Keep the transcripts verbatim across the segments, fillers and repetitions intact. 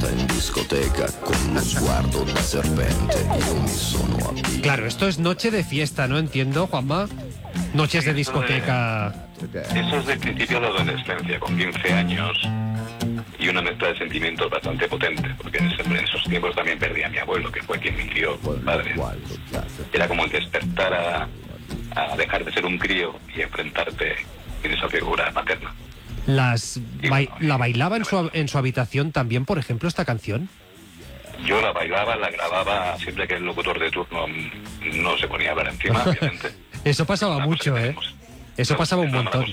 beccata in discoteca con uno sguardo da serpente. Io mi sono abituato. Claro, esto es noche de fiesta, ¿no? Entiendo, Juanma. Noches de discoteca. Eso es del principio de la adolescencia, con quince años, y una mezcla de sentimientos bastante potente, porque en esos tiempos también perdí a mi abuelo, que fue quien me crió, padre. Era como el despertar a, a dejar de ser un crío y enfrentarte en esa figura paterna. Las ba ¿La bailaba en su, en su habitación también, por ejemplo, esta canción? Yo la bailaba, la grababa siempre que el locutor de turno no se ponía a hablar encima, obviamente. Eso pasaba mucho, ¿eh? Eso pasaba un montón.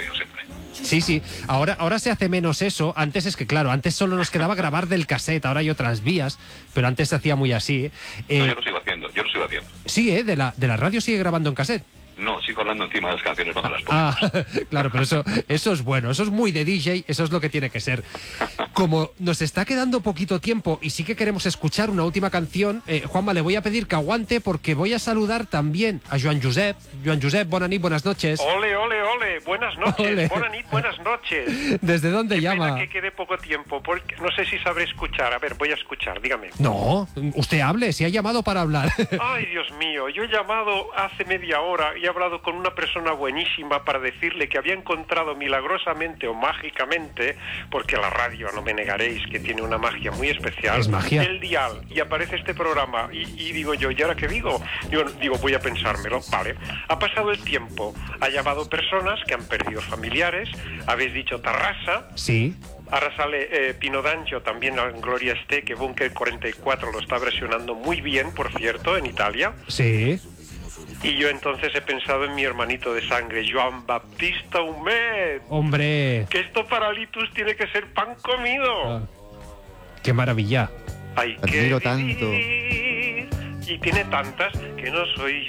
Sí, sí. Ahora, ahora se hace menos eso. Antes es que, claro, antes solo nos quedaba grabar del cassette, ahora hay otras vías, pero antes se hacía muy así. Eh, no, yo lo sigo haciendo, yo lo sigo haciendo. Sí, ¿eh? De la, de la radio sigue grabando en cassette. No, sigo hablando encima de las canciones cuando las pongo. Ah, claro, pero eso, eso es bueno, eso es muy de D J, eso es lo que tiene que ser. Como nos está quedando poquito tiempo y sí que queremos escuchar una última canción, eh, Juanma, le voy a pedir que aguante porque voy a saludar también a Joan Josep. Joan Josep, bona nit, buenas noches. Ole, ole, ole, buenas noches, Ole. Bona nit, buenas noches. ¿Desde dónde Qué llama? Pena que quede poco tiempo, porque no sé si sabré escuchar. A ver, voy a escuchar, dígame. No, usted hable, si ha llamado para hablar. Ay, Dios mío, yo he llamado hace media hora y he hablado con una persona buenísima para decirle que había encontrado milagrosamente o mágicamente, porque la radio, no me negaréis, que tiene una magia muy especial. Es magia. El dial, y aparece este programa, y, y digo yo, ¿y ahora qué digo? Digo, digo, voy a pensármelo, vale. Ha pasado el tiempo, ha llamado personas que han perdido familiares, habéis dicho Tarrasa. Sí. Ahora sale eh, Pino D'Angio, también en Gloria esté, que Bunker cuarenta y cuatro lo está versionando muy bien, por cierto, en Italia. Sí. Y yo entonces he pensado en mi hermanito de sangre, Joan Baptista Humet. Hombre. Que esto para Litus tiene que ser pan comido. Ah, qué maravilla. Hay que Admiro tanto. vivir. Y tiene tantas que no soy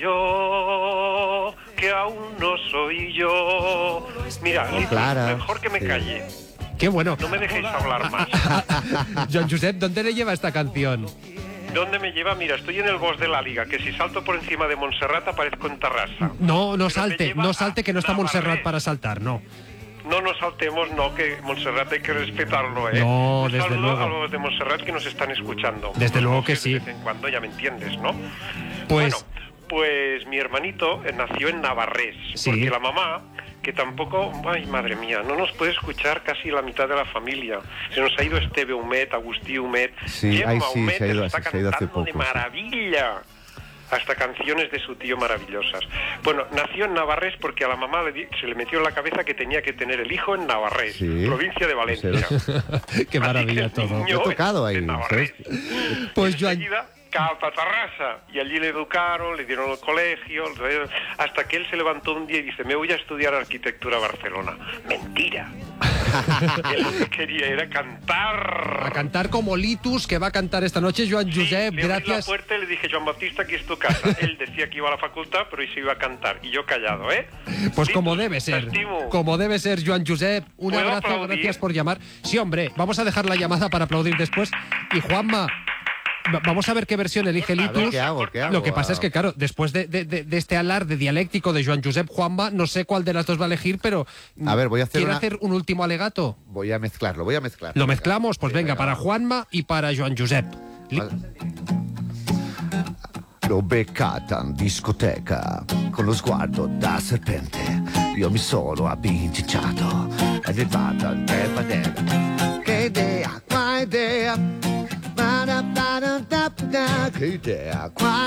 yo, que aún no soy yo. Mira, Litus, Clara, mejor que me sí. calle. Qué bueno. No me dejéis hablar más. Joan Josep, ¿dónde le lleva esta canción? ¿Dónde me lleva? Mira, estoy en el bosque de la Liga, que si salto por encima de Montserrat aparezco en Tarrasa. No, no Pero salte, me lleva no salte, que no está a Montserrat Navarrés. para saltar, no. No nos saltemos, no, que Montserrat hay que respetarlo, ¿eh? No, Un desde saludo luego. a los de Montserrat que nos están escuchando. Desde Pues luego no que sé, sí. De vez en cuando, ya me entiendes, ¿no? Pues- Bueno, pues mi hermanito eh, nació en Navarrés, Sí. porque la mamá, que tampoco, ay madre mía, no nos puede escuchar casi la mitad de la familia. Se nos ha ido Esteve Humet, Agustí Humet, Sí, Gemma ay, sí, Humet se ha ido- está se ha ido hace cantando de poco, sí. maravilla. Hasta canciones de su tío maravillosas. Bueno, nació en Navarrés porque a la mamá le di- se le metió en la cabeza que tenía que tener el hijo en Navarrés, Sí. provincia de Valencia. Qué maravilla Así que el todo. niño He tocado es de ahí, Navarrés. Pues Y Joan, enseguida, capa Tarrasa, y allí le educaron, le dieron el colegio, hasta que él se levantó un día y dice, me voy a estudiar arquitectura a Barcelona. Mentira. Él lo que quería era cantar. a cantar como Litus, que va a cantar esta noche Joan Sí, Josep, le abrí gracias. la puerta y le dije, Joan Baptista, aquí es tu casa. Él decía que iba a la facultad, pero hoy se iba a cantar. Y yo callado, ¿eh? Pues Litus, como debe te ser, estimo. como debe ser, Joan Josep. Un ¿Puedo abrazo, aplaudir? gracias por llamar. Sí, hombre, vamos a dejar la llamada para aplaudir después. Y Juanma, va- vamos a ver qué versión elige A ver, Litus. ¿qué hago? ¿Qué hago? Lo que pasa es que, claro, después de, de- de- de este alarde dialéctico de Joan Josep, Juanma, no sé cuál de las dos va a elegir, pero A ver, voy a hacer ¿quiere una- hacer un último alegato? Voy a mezclarlo, voy a mezclar. ¿Lo mezclamos? Pues Sí, venga, para Juanma y para Joan Josep. Li- Vale. L'ho beccata in discoteca con lo sguardo da serpente. Io mi sono abbincicciato. È arrivata il padella. Che idea, qua idea. Che idea, qua